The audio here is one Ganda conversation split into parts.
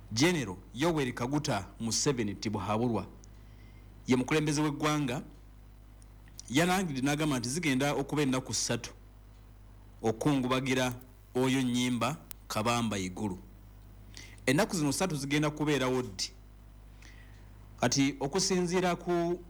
General Yoweri Kaguta Museveni Tibuhaburwa ye mukulembeze w'eggwanga yalangirira n'agamba nti zigenda okuba ennaku 3 okungubagira oyo Nnyimba Kabamba Igulu. Ennaku zino 3 zigenda kubeerawo ddi? Kati okusinziira ku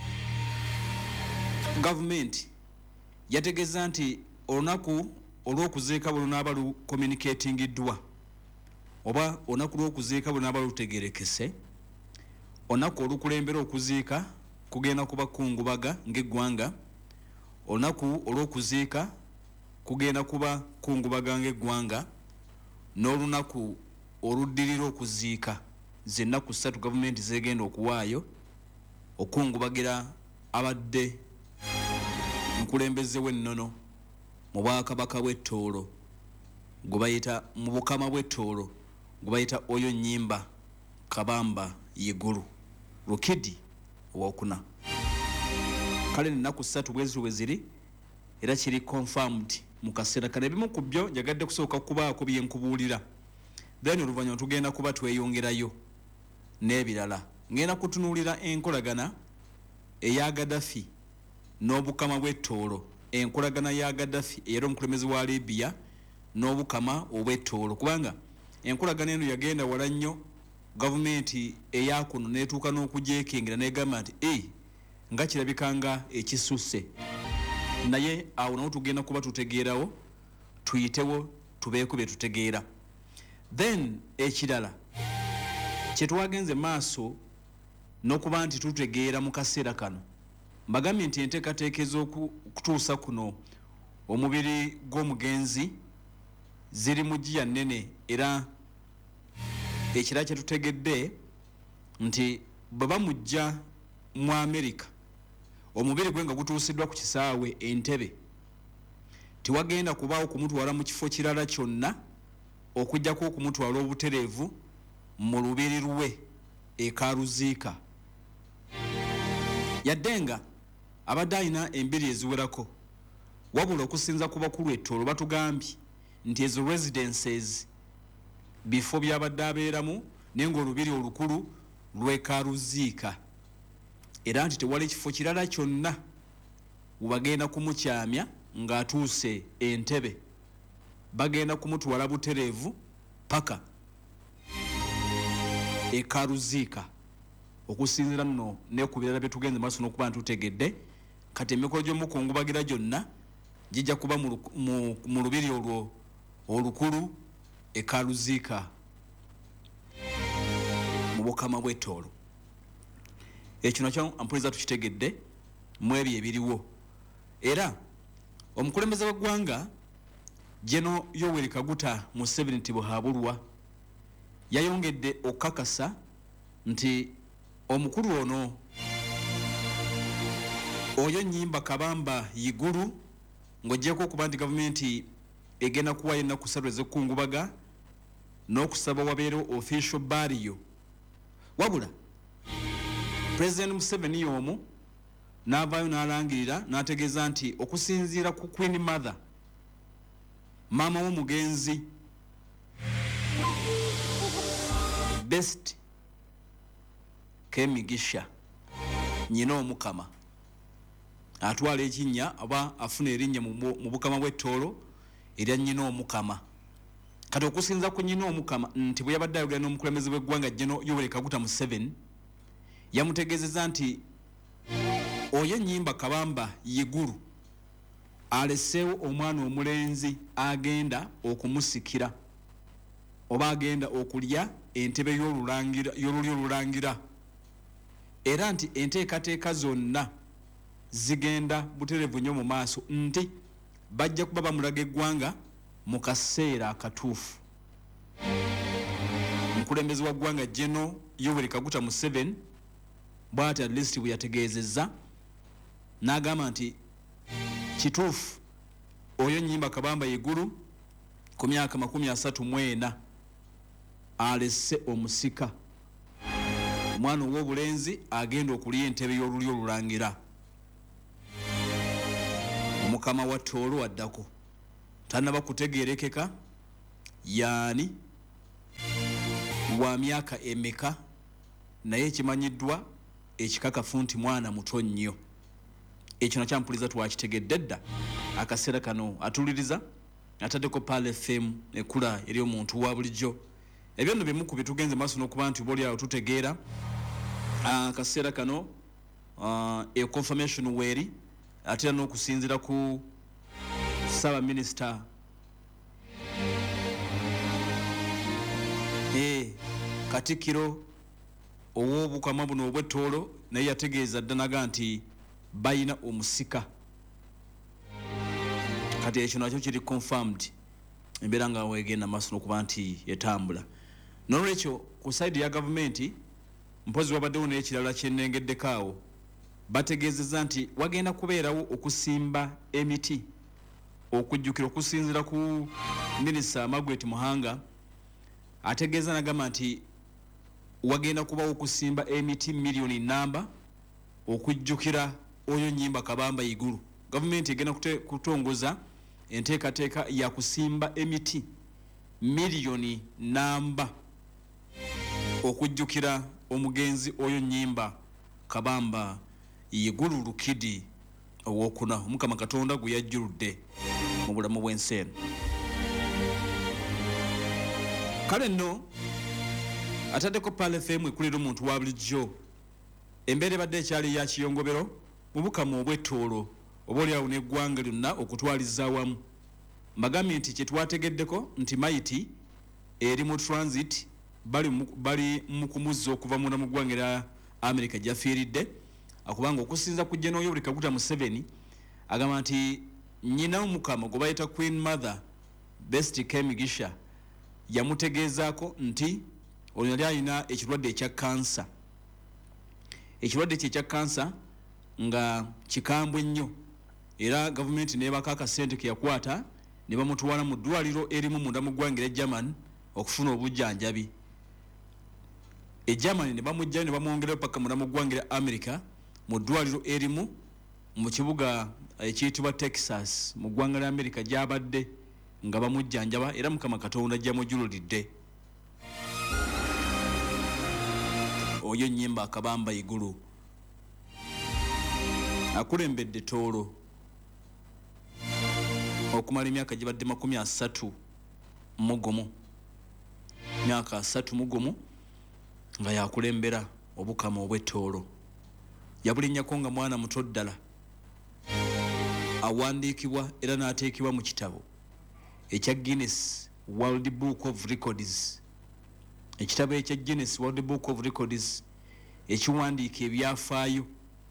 government yategeeza nti olunaku olw'okuziika bwe lunaaba lu communicatingiddwa oba olunaku lw'okuziika bwe lunaaba lutegeerekese, olunaku olukulembera okuziika kugenda kuba kungubaga ng'eggwanga, olunaku olw'okuziika kugenda kuba kungubaga ng'eggwanga, n'olunaku oluddirira okuziika z'ennaku 3 gavumenti zegenda okuwaayo okungubagira abadde nkulembeze w'ennono mu bwakabaka bw'Ettoolo gwe bayita mu bukama bw'Ettoolo gwe bayita oyo Nnyimba Kabamba Igulu Lukidi owokuna. Kale ennaku 3 bwe ziri era kiri confirmed mu kaseera kano. Ebimu ku byo njagadde kusooka kubaako byenkubuulira, then oluvannyuma tugenda kuba tweyongerayo n'ebirala. Ngenda kutunuulira enkolagana eya Gaddafi n'obukama bw'Ettoolo, enkolagana ya Gaddafi era omukulembeze wa Libya n'obukama obw'Ettoolo, kubanga enkolagana eno yagenda wala nnyo. Gavumenti eyakuno netuuka n'okujeekengera n'egamba nti nga kirabikanga ekisusse, naye awo nawo tugenda kuba tutegeerawo, tuyitewo tubeeko bye tutegeera. Then ekirala kye twagenze maaso n'okuba nti tutegeera mu kaseera kano, mbagambye nti enteekateeka ez'okutuusa kuno omubiri gw'omugenzi ziri mu giya nnene, era ekirala kye tutegedde nti bwe bamujja mu Amerika omubiri gwe nga gutuusiddwa ku kisaawe Entebbe, tiwagenda kubaawo kumutwala mu kifo kirala kyonna okujjako okumutwala obutereevu mu lubiri lwe ekaruziika, yadde nga abadde alina embiri eziwerako, wabula okusinza ku bakulu Ettoolo batugambye nti ezo residences bifo byabadde abeeramu naye ng'olubiri olukulu lw'ekaruziika, era nti tewali kifo kirala kyonna webagenda kumukyamya ng'atuuse Entebbe, bagenda kumutwala butereevu paka ekaruziika. Okusinziira nno ne ku birala bye tugenze maaso n'okuba ntutegedde, kati emikolo gy'omukungubagira gyonna gijja kuba mu lubiri olwo olukulu ekaruziika mu bukama bw'Ettoolo. Ekyo nakyo ampuliza tukitegedde mu ebyo ebiriwo. Era omukulembeze w'eggwanga General Yoweri Kaguta Museveni Tibuhaburwa yayongedde okukakasa nti omukulu ono oyo Nnyimba Kabamba Igulu ng'oggyeko okuba nti gavumenti egenda kuwaayo ennaku 3 ez'okukungubaga n'okusaba wabeerewo official burial, wabula President Museveni y'omu n'avaayo n'alangirira n'ategeeza nti okusinziira ku Queen Mother, maama w'omugenzi Best Kemigisha, nyina omukama atwala ekinnya aba afuna erinnya mu bukama bw'Ettoolo erya nyina omukama. Kati okusinza ku nyina omukama nti bwe yabadde ayogera n'omukulembeze w'eggwanga General Yoweri Kaguta Museveni, yamutegeezeza nti oyo Nnyimba Kabamba Igulu aleseewo omwana omulenzi agenda okumusikira oba agenda okulya entebe y'olulyo olulangira, era nti enteekateeka zonna zigenda butereevu nnyo mu maaso, nti bajja kuba bamulaga eggwanga mu kaseera akatuufu. Omukulembeze wa ggwanga General Yoweri Kaguta Museveni bw'ati at least bwe yategeezezza, n'agamba nti kituufu oyo Nnyimba Kabamba Igulu ku myaka 34 alese omusika, omwana ow'obulenzi agenda okulya entebe y'olulyo olulangira. Omukama wa Ttoolo addako tannaba kutegeerekeka yaani wa myaka emeka naye ekimanyiddwa ekikakafu nti mwana muto nnyo. Ekyo nakyampuliza twakitegedde dda akaseera kano atuliriza ataddeko Pale FM ekula eri omuntu wa bulijjo. Ebyo nno bimu ku bitugenze maaso n'okuba nti obaolyawo tutegeera akaseera kano confirmation weeri ate era n'okusinziira ku Ssaabaminisita Katikkiro ow'obukama buno obw'ettoolo naye yategeeza ddanaga nti bayina omusika. Kati ekyo nakyo kiri confirmed embeera nga weegenda maaso n'okuba nti etambula. N'olwekyo ku sayidi ya gavumenti mpozi wabaddewo n'ekirala kyennengeddeko awo bategeezezza nti wagenda kubeerawo okusimba emiti okujjukira okusinziira ku Minisita Margaret Muhanga ategeeza nagamba nti wagenda kubawo okusimba emiti miliyoni namba okujjukira oyo Nnyimba Kabamba Igulu. Gavumenti egenda kutongoza enteekateeka ya kusimba emiti miliyoni namba okujjukira omugenzi oyo Nnyimba Kabamba Igulu Lukidi owokuna. Omukama Katonda gwe yajjuludde mu bulamu bw'ensi eno. Kale nno ataddeko Pale FM ekulira omuntu wa bulijjo. Embeera ebadde ekyali ya kiyongobero mu bukama obw'ettoolo obaolyawo n'eggwanga lyonna okutwaliza awamu. Mbagambye nti kye twategeddeko nti mayiti eri mu transit bali mu kumuzza okuva munda mu ggwanga era America gyafiiridde akubanga okusinza ku General Yoweri Kaguta Museveni agamba nti nnyina omukama gwe bayita Queen Mother Best Kemigisha yamutegeezaako nti ono yali alina ekirwadde ekya kansa. Ekirwadde kye ekya kansa nga kikambwe nnyo era gavumenti neebaka akasente ke yakwata ne bamutwala mu ddwaliro erimu munda mu ggwanga erya Germany okufuna obujjanjabi. E Germany ne bamujjayo ne bamwongerayo paka munda mu ggwanga erya America mu ddwaliro erimu mu kibuga ekiyitibwa Texas mu ggwanga lya America gy'abadde nga bamujjanjaba era Mukama Katonda gyamujululidde. Oyo Nnyimba Kabamba Igulu akulembedde Toolo okumala emyaka gibadde 30 myaka 30 nga yakulembera obukama obw'ettoolo. Yabulinnyako nga mwana muto ddala awandiikibwa era n'ateekebwa mu kitabo ekya Guinness World Book of Records. Ekitabo ekya Guinness World Book of Records ekiwandiika ebyafaayo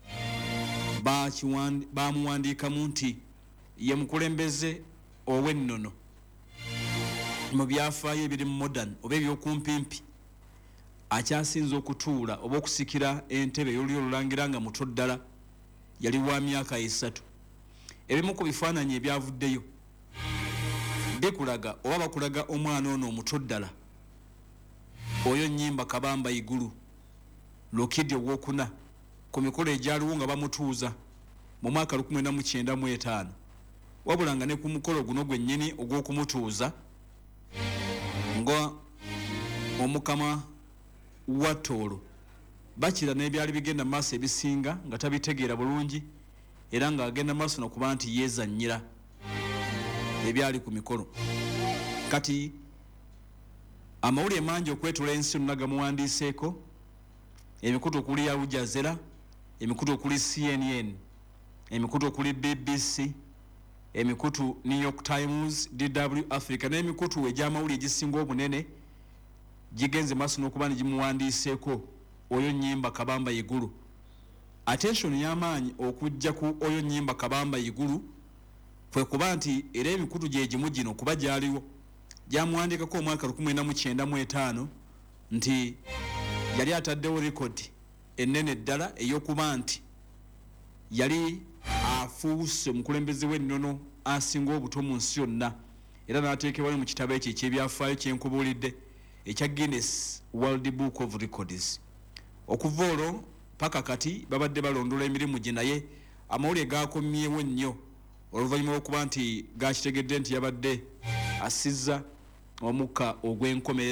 bamuwandiikamu nti ye mukulembeze ow'ennono mu byafaayo ebiri modern oba ebyokumpimpi akyasinza okutuula oba okusikira entebe ey'olulyo olulangira nga muto ddala yali wa myaka 3. Ebimu ku bifaananyi ebyavuddeyo bikulaga oba bakulaga omwana ono omuto ddala oyo Nnyimba Kabamba Igulu Lukidi owokuna ku mikolo egyaliwo nga bamutuuza mu mwaka 1995 wabula nga ne ku mukolo guno gwennyini ogw'okumutuuza nga omukama wa Toolo bakira n'ebyali bigenda maaso ebisinga nga tabitegeera bulungi era nga agenda maaso n'okuba nti yeezannyira ebyali ku mikolo. Kati amawulire mangi okwetula ensi yonna gamuwandiiseeko, emikutu okuli Al Jazeera, emikutu okuli CNN, emikutu okuli BBC, emikutu New York Times, DW Africa n'emikutu egy'amawulire egisinga obunene gigenze maaso n'okuba ne gimuwandiiseeko oyo Nnyimba Kabamba Igulu. Attention y'amaanyi okujja ku oyo Nnyimba Kabamba Igulu kwe kuba nti era emikutu gye gimu gino kuba gyaliwo gyamuwandiikako omwaka 1995 nti yali ataddewo rekodi ennene ddala ey'okuba nti yali afuuse omukulembeze w'ennono asinga obuto mu nsi yonna era n'ateekebwayo mu kitabo ekyo eky'ebyafaayo kyenkubuulidde ekya Guinness World Book of Records. Okuva olwo paka kati babadde balondola emirimu gye naye amawulire gaakomyewo nnyo oluvannyuma lw'okuba nti gaakitegedde nti yabadde assizza omukka ogw'enkomerero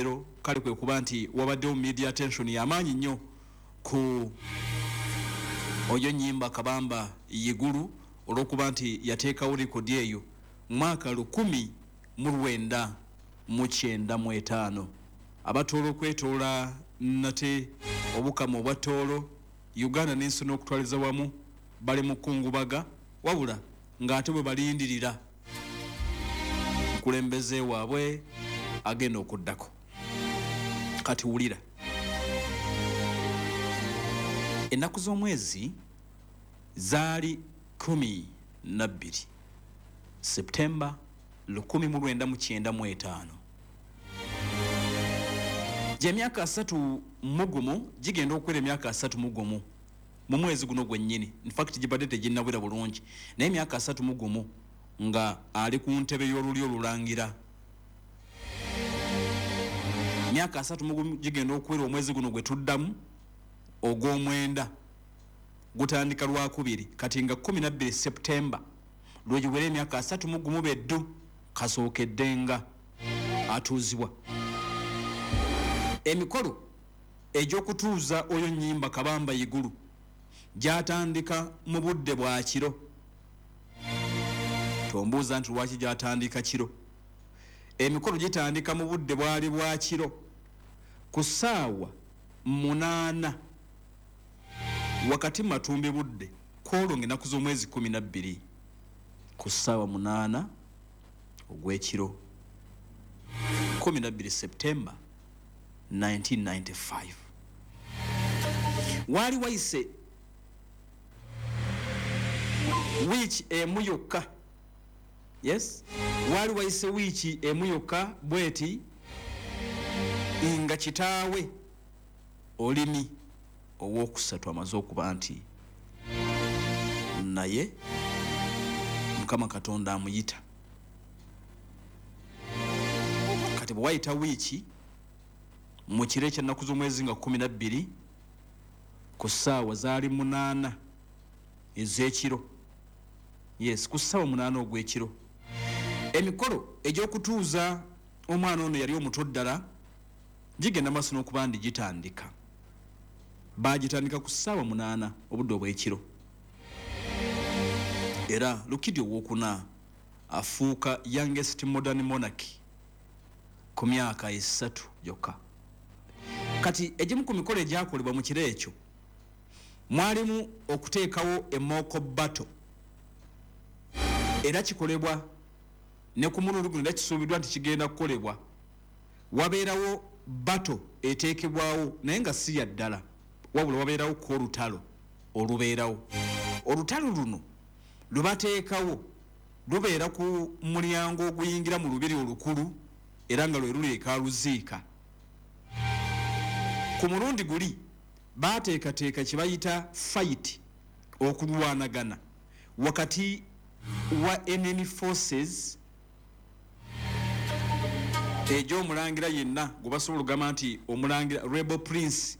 kale kwe kuba nti wabaddewo media attention y'amaanyi nnyo ku oyo nnyimba Kabamba Yigulu olw'okuba nti yateekawo likodi eyo mwaka 1995 abatoolo okwetoola nate obukama obwa toolo Uganda n'ensi n'okutwaliza wamu bali mu kungubaga wabula ng'ate bwe balindirira kulembeze waabwe agenda okuddako. Kati wulira ennaku z'omwezi zaali 12 Septemba 1995 gy'emyaka 3 mugumu gigenda okukwera emyaka 3 mugumu mu mwezi guno gwennyini. In fact gibadde teginnabwera bulungi naye emyaka 3 mugumu nga ali ku ntebe y'olulyo olulangira. Myaka 3 mugumu gigenda okukwera omwezi guno gwe tuddamu ogw'omwenda gutandika lwakubiri kati nga 12 Septemba lwe giwera emyaka 3 mugumu beddu kasookedde nga atuuzibwa. Emikolo egy'okutuuza oyo nnyimba Kabamba Yigulu gyatandika mu budde bwa kiro. Tombuuza nti lwaki gyatandika kiro. Emikolo gitandika mu budde bwali bwa kiro ku ssaawa 8 wakati matumbi budde kwolonga ennaku z'omwezi 12 ku ssaawa 8 ogw'ekiro 12 Septemba 1995. Wali wayise wiiki emu yokka. Yes, wali wayise wiiki emu yokka bweti nga kitaawe Olimi ow'okusatu amaze okuba nti naye Mukama Katonda amuyita. Kati bwe wayita wiiki mu kiro eky'ennaku z'omwezi nga 12 ku ssaawa zaali 8 ez'ekiro. Yes, ku ssaawa 8 ogw'ekiro. Emikolo egy'okutuuza omwana ono yali omuto ddala gigenda maaso n'okuba ndi gitandika. Baagitandika ku ssaawa 8 obudde obw'ekiro. Era Lukidi owookuna afuuka youngest modern monarch ku myaka 3 gyokka. Kati egimu ku mikolo egyakolebwa mu kiro ekyo mwalimu okuteekawo emmooko battle. Era kikolebwa ne ku mulundi guno era kisuubiddwa nti kigenda kukolebwa. Wabeerawo battle eteekebwawo naye nga si ya ddala wabula wabeerawo ku olutalo olubeerawo. Olutalo luno lubateekawo lubeera ku mulyango oguyingira mu lubiri olukulu era nga lwe luli eka Luziika. Ku mulundi guli baateekateeka kye bayita fight okulwanagana wakati wa enemy forces egy'omulangira yenna gwe basobola okugamba nti omulangira rebel prince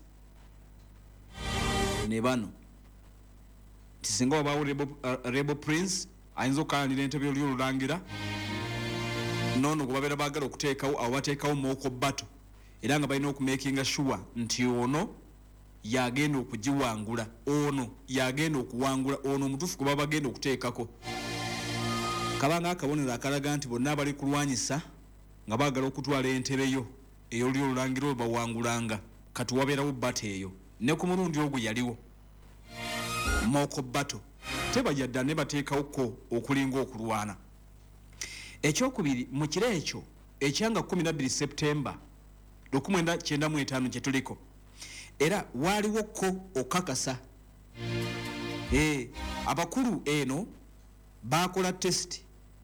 ne bano nti singa wabaawo rebel prince ayinza okukalanira entebe y'olulangira noono gwe babeera baagala okuteekawo abo bateekawo mooko bato era nga balina okumakinga sure nti ono yagenda okugiwangula, ono yagenda okuwangula, ono omutuufu gwe baba bagenda okuteekako. Kabanga akabonero akalaga nti bonna abali kulwanyisa nga baagala okutwala entebe yo ey'olulyo olulangira bawangulanga kati wabeerawo bato eyo. Ne ku mulundi ogwo yaliwo mooko bato tebajja dda ne bateekawoko okulinga okulwana. Ekyokubiri mu kiro ekyo ekyanga 12 Septemba 1995 kye tuliko era waaliwo ko okakasa abakulu eno bakola test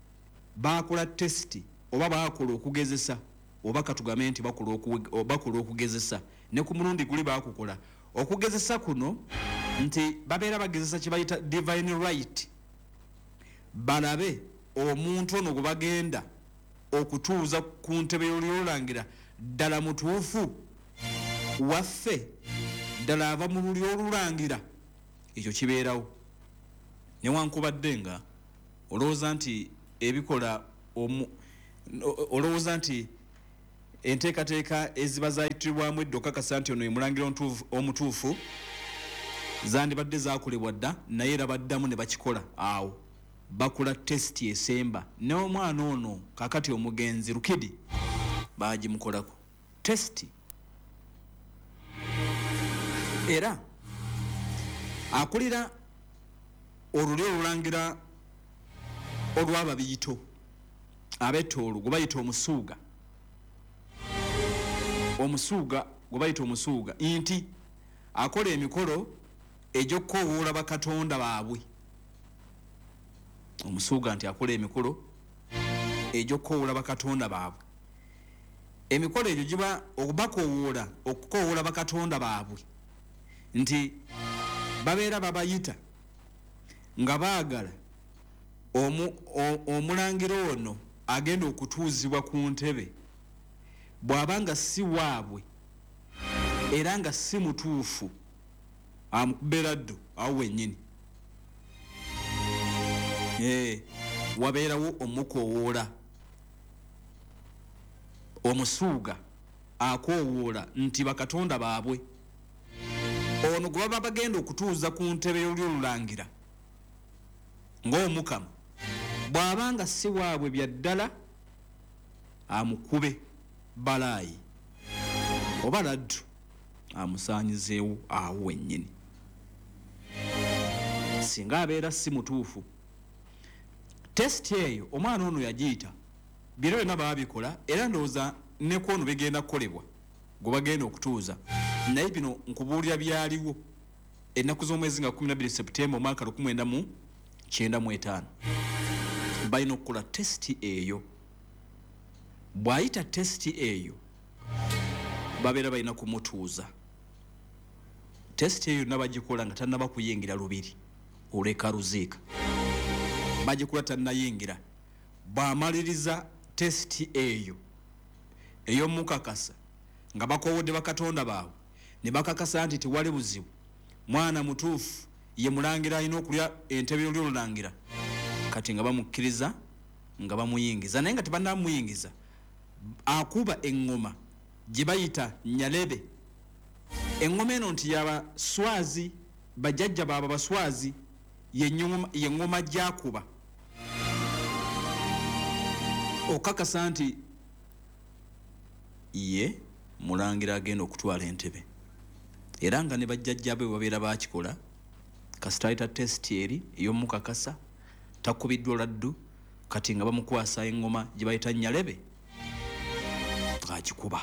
oba bakola okugezesa oba katugambe nti bakola okugezesa ne ku mulundi guli bakukola okugezesa kuno nti babeera bagezesa kye bayita divine right balabe omuntu ono gwe bagenda okutuuza ku ntebe y'olulangira ddala mutuufu waffe ddala ava mu lulyo olulangira. Ekyo kibeerawo newankubadde nga olowooza nti ebikola olowooza nti enteekateeka eziba zayitirirwamu edda okakasa nti ono emulangira omutuufu zandibadde zakolebwa dda naye era baddamu ne bakikola awo bakola tesiti esemba n'omwana ono kakati omugenzi Lukidi bagimukolako tesiti era akulira olulyo olulangira olw'ababiyito ab'ettoolo gwe bayita omusuuga gwe bayita omusuuga nti akola emikolo egy'okukoowoola bakatonda baabwe omusuuga nti akola emikolo egy'okukoowoola bakatonda baabwe emikolo egyo giba okukoowoola bakatonda baabwe nti babeera babayita nga baagala omulangira ono agenda okutuuzibwa ku ntebe bw'aba nga si waabwe era nga si mutuufu amukubera ddo awo wennyini wabeerawo omukoowoola omusuuga akoowoola nti bakatonda baabwe ono gwe baba bagenda okutuuza ku ntebe y'olulangira ng'omukama bw'aba nga si waabwe bya ddala amukube balaayi oba laddu amusaanyizeewo awo wennyini singa abeera si mutuufu tesiti eyo omwana ono yagiyita biro byonna baabikola era ndowooza ne kwono bigenda kukolebwa gwe bagenda okutuuza naye bino nkubuulira byaliwo ennaku z'omwezi nga 12 Septemba omwaka 1995 balina okukola tesiti eyo bw'ayita tesiti eyo babeera balina kumutuuza tesiti eyo nabagikola nga tannaba kuyingira lubiri oleka ruziika bagikola tannayingira bw'amaliriza tesiti eyo ey'omukakasa nga bakoowodde bakatonda baabwe ne bakakasa nti tewali buzibu mwana mutuufu ye mulangira alina okulya entebe y'olulangira kati nga bamukkiriza nga bamuyingiza naye nga tebannamuyingiza akuba eŋŋoma gye bayita nyalebe eŋŋoma eno nti yabaswazi bajjajja baaba baswazi ye ŋŋoma gyakuba okakasa nti ye mulangira agenda okutwala entebe era nga ne bajjajja be babeera bakikola kasitaayita tesiti eri ey'omukakasa takubiddwa laddu kati nga bamukwasa eŋŋoma gye bayita nyalebe agikuba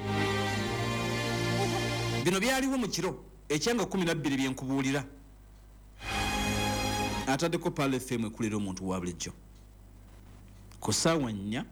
bino byaliwo mu kiro ekyanga 12 byenkubuulira ataddeko Pal FM ekulira omuntu wa bulijjo ku ssaawa 4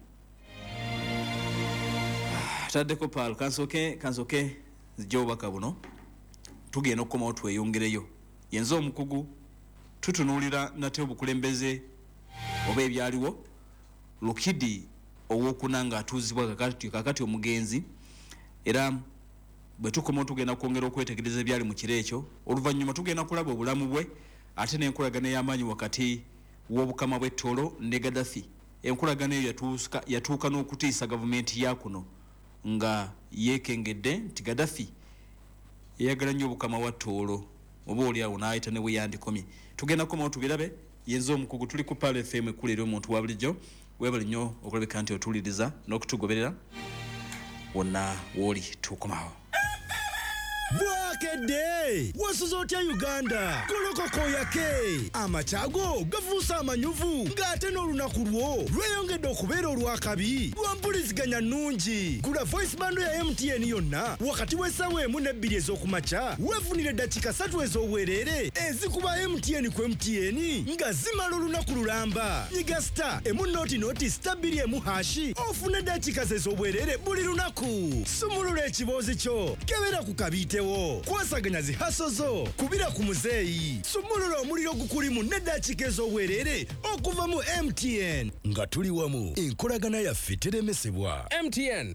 ataddeko Pal kansoke zijja obubaka buno tugenda okukomawo tweyongereyo yenza omukugu tutunuulira nate obukulembeze oba ebyaliwo Lukidi owokuna nga atuuzibwa kakati omugenzi era bwe tukomawo tugenda kwongera okwetegereza ebyali mu kiro ekyo oluvannyuma tugenda kulaba obulamu bwe ate n'enkolagana ey'amaanyi wakati w'obukama bw'ettoolo ne Gaddafi enkolagana eyo yatuuka n'okutiisa gavumenti ya kuno nga yeekengedde nti Gaddafi yayagala nnyo obukama bwa ttoolo oba oliawo n'ayita ne bwe yandikomye tugenda kukomawo tubirabe yenza omukugu tuli ku Pal FM ekulira omuntu wa bulijjo weebale nnyo okulabika nti otuwuliriza n'okutugoberera wonna w'oli tukomawo Bwakedde wasuza otya Uganda kolokoko yake amacyago gafuusa amanyuvu ng'ate n'olunaku lwo lweyongedde okubeera olwakabi lwa mpuliziganya nnungi gula voice bando ya MTN yonna wakati w'essaawa 1 ne 2 ez'okumakya weefunire eddakiika 3 ez'obwereere ezikuba MTN ku MTN nga zimala olunaku lulamba nyiga star emu star 2 hashi ofune eddakiika ez'obwereere buli lunaku sumulula ekiboozi kyo kebera ku kabiite kwasaganya zihaso zo kubira ku muzeeyi sumulula omuliro gukulimu n'eddakiika ez'obwereere okuva mu MTN nga tuli wamu enkolagana yaffe teremesebwa MTN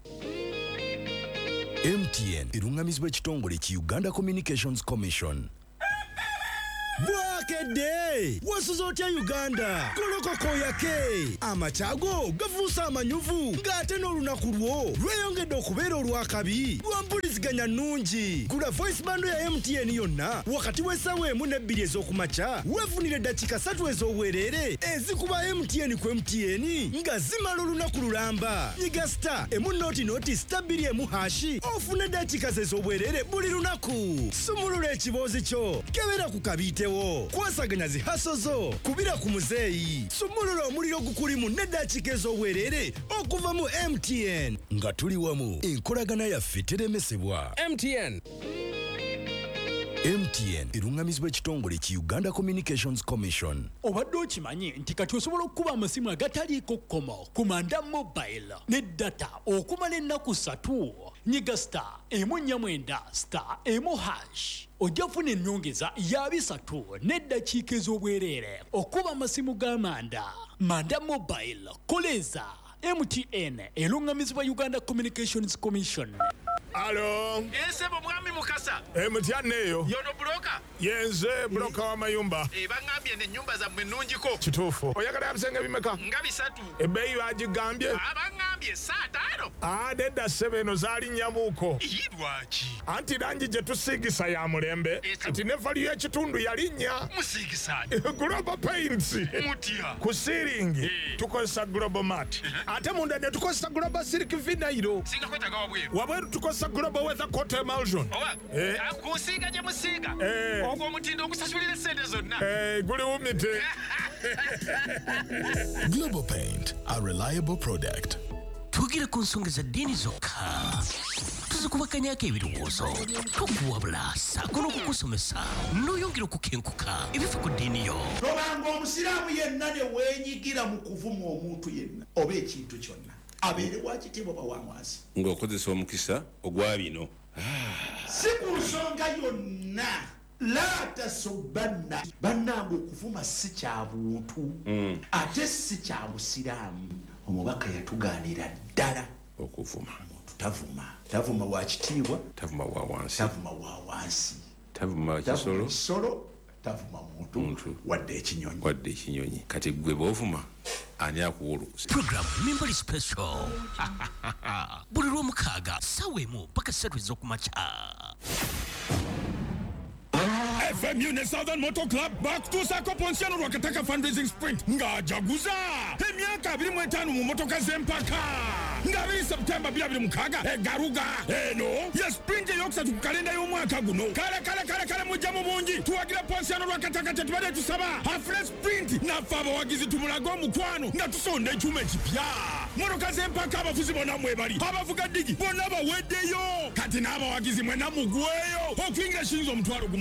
eruŋŋamizibwa ekitongole ki Uganda Communications Commission Oyokedde wasuza otya Uganda kolokoko yake amacyago gafuusa amanyuvu ng'ate n'olunaku lwo lweyongedde okubeera olwakabi lwa mpuliziganya nnungi. Gula voice bando ya MTN yonna wakati w'essaawa 1 ne 2 ez'okumakya weefunire eddakiika 3 ez'obwereere ezikuba MTN ku MTN nga zimala olunaku lulamba. Nyiga star emu star 2 hashi ofune eddakiika ez'obwereere buli lunaku. Sumulula ekiboozi kyo kebera ku kabiitewo kwasaganya zihaso zo kubira ku muzeeyi. Sumulula omuliro gukulimu n'eddakiika ez'obwereere okuva mu MTN nga tuli wamu enkolagana yaffe teremesebwa. MTN erungamizibwa ekitongole ki Uganda Communications Commission. Obadde okimanyi nti kati osobola okukuba amasimu agataliiko kkomo ku Manda Mobile ne data okumala ennaku 3. Nyiga star emu star emu hash ojja funa ennyongeza ya 3 n'eddakiika ez'obwereere okuba amasimu ga Manda Mobile. Koleza MTN erungamizibwa Uganda Communications Commission. Alo. Nsebo mwami Mukasa. Mutyanne eyo. Yono broka. Yenze broka wa mayumba. Bangambye ne nyumba za mwenungiko. Kituufu. Oyagala yabisenga bimeka? Nga 3. Ebbeeyi bagigambye? Abangambye 5. Nedda 7 zaali nyamuuko. Lwaki? Anti langi gye tusiigisa ya mulembe. Kati ne valiyo ekitundu yalinnya. Musiigisaani. Global Paints. Mutya. Ku siiringi tukozesa Global Mat. Ate munda ne tukozesa Global Silk Vinyl. Singa kwetaga wabweru. Wabweru tukozesa Global Weather Coat Emulsion. Kusiiga gye musiiga. Ogwo omutindo okusasulira sente zonna. Guli wumite. Global Paint, a reliable product. tugire ku nsonga za ddiini zokka tuzikubakanyako ebirowoozo tukuwabula saako n'okukusomesa n'oyongera okukenkuka ebifa ku ddiini yo. Tobanga omusiraamu yenna ne weenyigira mu kuvuma omuntu yenna oba ekintu kyonna abeere wakitiibwa bawamwasi ng'okozesa omukisa ogwa bino si ku nsonga yonna la tasubbanna bannange okuvuma si kya buntu ate si kya busiraamu. Omubaka yatugaanira ddala okuvuma tavuma wa kitiibwa tavuma wa wansi tavuma wa kisolo tavuma muntu wadde ekinyonyi kati gwe b'ovuma ani akuwa olukusa. Programu Mimbali Special buli lw'omukaaga ssaawa 1 mpaka 3 ez'okumakya. FMU ne Southern Motor Club bakutuusa Pontiano Rwakataka fundraising sprint ng'ajaguza emyaka 25 mu motoka z'empaka nga 2 September 2026 egaruga eno ya sprint eyokusatu ku kalenda y'omwaka guno. Kale mujja mu bungi tuwagira Pontiano Rwakataka tetubadde tusaba afre sprint naffe abawagizi tumulaga omukwano nga tusonda ekyuma ekipya. Motoka z'empaka abafuzi bonna mwebali abavuga digi bonna baweddeyo kati n'abawagizi mwenna mugweyo okuyingira ekiyinza omutwalo